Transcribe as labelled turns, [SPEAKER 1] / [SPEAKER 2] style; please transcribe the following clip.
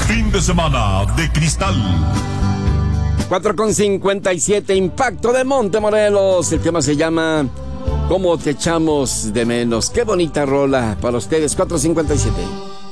[SPEAKER 1] Fin de semana de cristal.
[SPEAKER 2] 4:57, Impacto de Montemorelos. El tema se llama ¿Cómo te echamos de menos? Qué bonita rola para ustedes. 4:57.